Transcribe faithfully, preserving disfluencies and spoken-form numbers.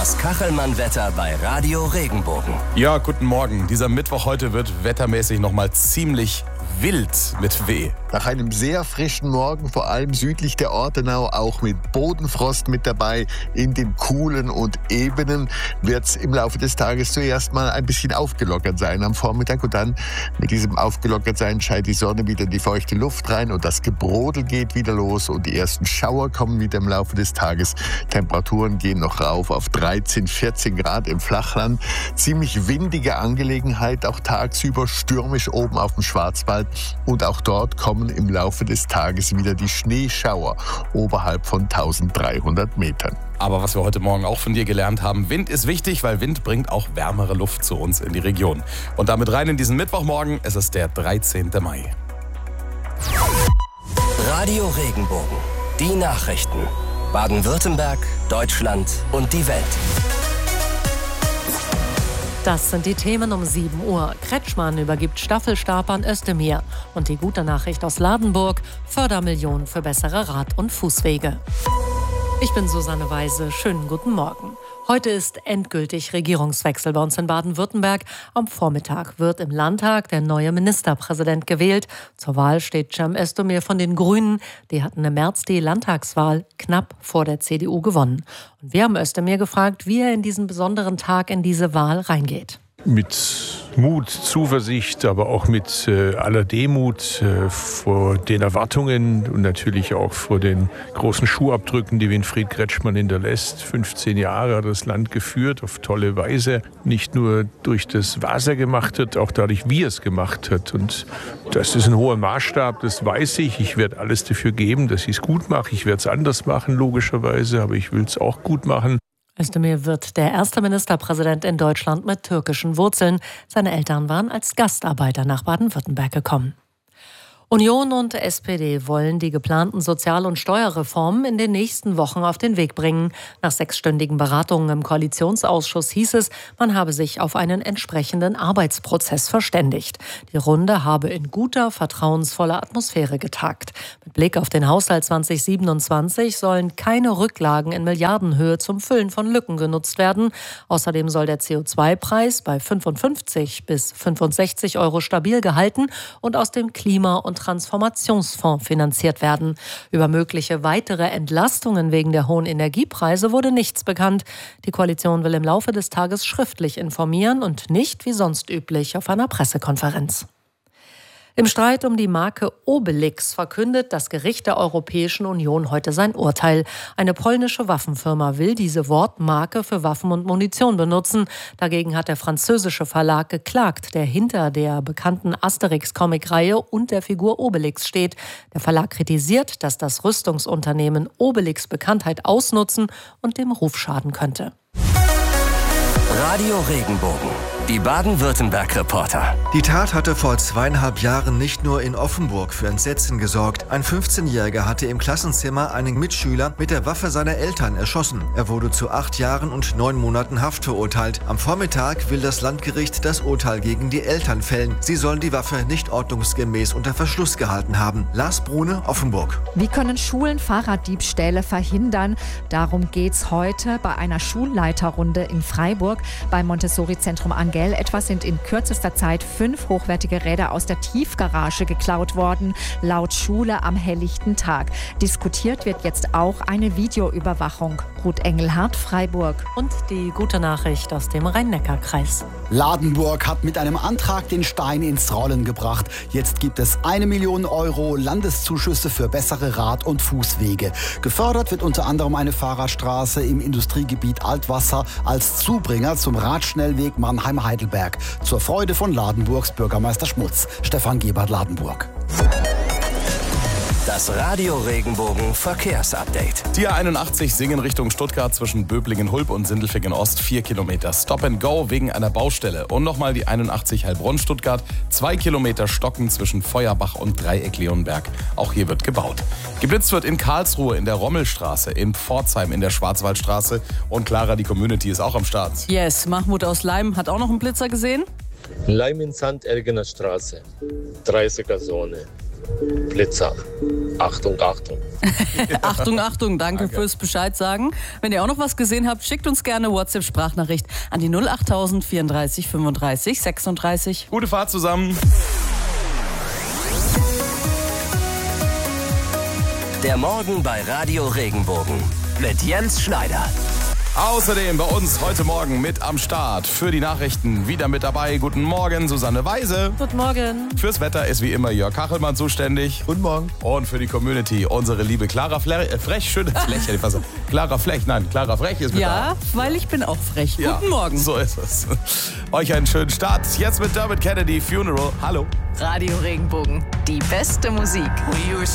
Das Kachelmann-Wetter bei Radio Regenbogen. Ja, guten Morgen. Dieser Mittwoch heute wird wettermäßig nochmal ziemlich wild mit W. Nach einem sehr frischen Morgen, vor allem südlich der Ortenau, auch mit Bodenfrost mit dabei, in den Kuhlen und Ebenen, wird es im Laufe des Tages zuerst mal ein bisschen aufgelockert sein am Vormittag. Und dann mit diesem Aufgelockertsein scheint die Sonne wieder in die feuchte Luft rein und das Gebrodel geht wieder los und die ersten Schauer kommen wieder im Laufe des Tages. Temperaturen gehen noch rauf auf dreizehn, vierzehn Grad im Flachland. Ziemlich windige Angelegenheit, auch tagsüber stürmisch oben auf dem Schwarzwald. Und auch dort kommen im Laufe des Tages wieder die Schneeschauer oberhalb von dreizehnhundert Metern. Aber was wir heute Morgen auch von dir gelernt haben, Wind ist wichtig, weil Wind bringt auch wärmere Luft zu uns in die Region. Und damit rein in diesen Mittwochmorgen, es ist der dreizehnten Mai. Radio Regenbogen, die Nachrichten. Baden-Württemberg, Deutschland und die Welt. Das sind die Themen um sieben Uhr. Kretschmann übergibt Staffelstab an Özdemir. Und die gute Nachricht aus Ladenburg: Fördermillionen für bessere Rad- und Fußwege. Ich bin Susanne Weise. Schönen guten Morgen. Heute ist endgültig Regierungswechsel bei uns in Baden-Württemberg. Am Vormittag wird im Landtag der neue Ministerpräsident gewählt. Zur Wahl steht Cem Özdemir von den Grünen. Die hatten im März die Landtagswahl knapp vor der C D U gewonnen. Und wir haben Özdemir gefragt, wie er in diesen besonderen Tag in diese Wahl reingeht. Mit Mut, Zuversicht, aber auch mit äh, aller Demut äh, vor den Erwartungen und natürlich auch vor den großen Schuhabdrücken, die Winfried Kretschmann hinterlässt. fünfzehn Jahre hat das Land geführt, auf tolle Weise. Nicht nur durch das, was er gemacht hat, auch dadurch, wie er es gemacht hat. Und das ist ein hoher Maßstab, das weiß ich. Ich werde alles dafür geben, dass ich es gut mache. Ich werde es anders machen, logischerweise, aber ich will es auch gut machen. Özdemir wird der erste Ministerpräsident in Deutschland mit türkischen Wurzeln. Seine Eltern waren als Gastarbeiter nach Baden-Württemberg gekommen. Union und S P D wollen die geplanten Sozial- und Steuerreformen in den nächsten Wochen auf den Weg bringen. Nach sechsstündigen Beratungen im Koalitionsausschuss hieß es, man habe sich auf einen entsprechenden Arbeitsprozess verständigt. Die Runde habe in guter, vertrauensvoller Atmosphäre getagt. Mit Blick auf den Haushalt zwanzig siebenundzwanzig sollen keine Rücklagen in Milliardenhöhe zum Füllen von Lücken genutzt werden. Außerdem soll der C O zwei Preis bei fünfundfünfzig bis fünfundsechzig Euro stabil gehalten und aus dem Klima- und Transformationsfonds finanziert werden. Über mögliche weitere Entlastungen wegen der hohen Energiepreise wurde nichts bekannt. Die Koalition will im Laufe des Tages schriftlich informieren und nicht wie sonst üblich auf einer Pressekonferenz. Im Streit um die Marke Obelix verkündet das Gericht der Europäischen Union heute sein Urteil. Eine polnische Waffenfirma will diese Wortmarke für Waffen und Munition benutzen. Dagegen hat der französische Verlag geklagt, der hinter der bekannten Asterix-Comic-Reihe und der Figur Obelix steht. Der Verlag kritisiert, dass das Rüstungsunternehmen Obelix Bekanntheit ausnutzen und dem Ruf schaden könnte. Radio Regenbogen, die Baden-Württemberg-Reporter. Die Tat hatte vor zweieinhalb Jahren nicht nur in Offenburg für Entsetzen gesorgt. Ein fünfzehnjähriger hatte im Klassenzimmer einen Mitschüler mit der Waffe seiner Eltern erschossen. Er wurde zu acht Jahren und neun Monaten Haft verurteilt. Am Vormittag will das Landgericht das Urteil gegen die Eltern fällen. Sie sollen die Waffe nicht ordnungsgemäß unter Verschluss gehalten haben. Lars Brune, Offenburg. Wie können Schulen Fahrraddiebstähle verhindern? Darum geht's heute bei einer Schulleiterrunde in Freiburg. Beim Montessori-Zentrum Angell etwa sind in kürzester Zeit fünf hochwertige Räder aus der Tiefgarage geklaut worden, laut Schule am helllichten Tag. Diskutiert wird jetzt auch eine Videoüberwachung. Ruth Engelhardt, Freiburg. Und die gute Nachricht aus dem Rhein-Neckar-Kreis. Ladenburg hat mit einem Antrag den Stein ins Rollen gebracht. Jetzt gibt es eine Million Euro Landeszuschüsse für bessere Rad- und Fußwege. Gefördert wird unter anderem eine Fahrradstraße im Industriegebiet Altwasser als Zubringer zum Radschnellweg Mannheim-Heidelberg. Zur Freude von Ladenburgs Bürgermeister Schmutz. Stefan Gebert, Ladenburg. Das Radio Regenbogen Verkehrsupdate. Die A einundachtzig Singen Richtung Stuttgart zwischen Böblingen-Hulb und Sindelfingen-Ost. Vier Kilometer Stop and Go wegen einer Baustelle. Und nochmal die einundachtzig Heilbronn-Stuttgart. Zwei Kilometer Stocken zwischen Feuerbach und Dreieck-Leonberg. Auch hier wird gebaut. Geblitzt wird in Karlsruhe, in der Rommelstraße, in Pforzheim, in der Schwarzwaldstraße. Und Clara, die Community ist auch am Start. Yes, Mahmoud aus Leim hat auch noch einen Blitzer gesehen. Leim in Sand, Ergener Straße, dreißiger Zone. Blitzer. Achtung, Achtung. Achtung, Achtung, danke, danke fürs Bescheid sagen. Wenn ihr auch noch was gesehen habt, schickt uns gerne WhatsApp-Sprachnachricht an die null achttausend vierunddreißig fünfunddreißig sechsunddreißig. Gute Fahrt zusammen. Der Morgen bei Radio Regenbogen mit Jens Schneider. Außerdem bei uns heute Morgen mit am Start für die Nachrichten wieder mit dabei. Guten Morgen, Susanne Weise. Guten Morgen. Fürs Wetter ist wie immer Jörg Kachelmann zuständig. Guten Morgen. Und für die Community unsere liebe Clara Fle- äh, Frech. Schön, Flech, hätte ich fast gesagt. Clara Flech, nein, Clara Frech ist mit Ja, da. weil ich bin auch frech. Ja, Guten Morgen. So ist es. Euch einen schönen Start. Jetzt mit Dermot Kennedy, Funeral. Hallo. Radio Regenbogen, die beste Musik. We